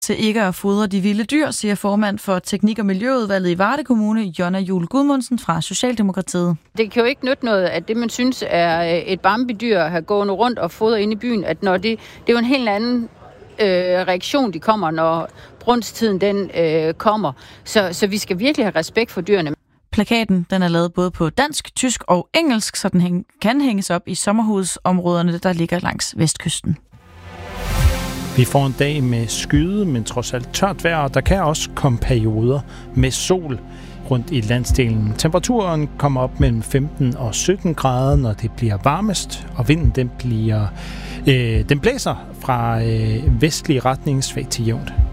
til ikke at fodre de vilde dyr, siger formand for Teknik- og Miljøudvalget i Varde Kommune, Jonna Juul Gudmundsen fra Socialdemokratiet. Det kan jo ikke nytte noget, at det, man synes er et bambidyr, har gående rundt og fodret inde i byen, at når det er jo en helt anden reaktion, de kommer, når brunsttiden den kommer. Så vi skal virkelig have respekt for dyrene. Plakaten den er lavet både på dansk, tysk og engelsk, så den kan hænges op i sommerhusområderne, der ligger langs vestkysten. Vi får en dag med skyde, men trods alt tørt vejr, og der kan også komme perioder med sol rundt i landsdelen. Temperaturen kommer op mellem 15 og 17 grader, når det bliver varmest, og vinden den blæser fra vestlig retning svag til jævnt.